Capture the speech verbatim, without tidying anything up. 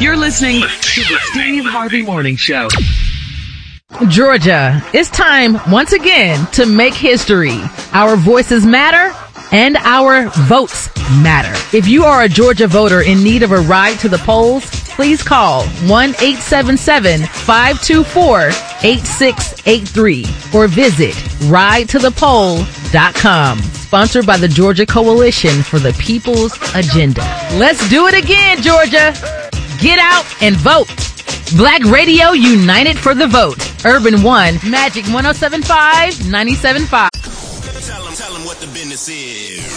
You're listening to the Steve Harvey Morning Show. Georgia, it's time once again to make history. Our voices matter and our votes matter. If you are a Georgia voter in need of a ride to the polls, please call one eight seven seven, five two four, eight six eight three or visit ride to the poll dot com. Sponsored by the Georgia Coalition for the People's Agenda. Let's do it again, Georgia. Get out and vote. Black Radio United for the Vote. Urban One, Magic one oh seven point five, ninety-seven point five. Tell them, tell them what the business is.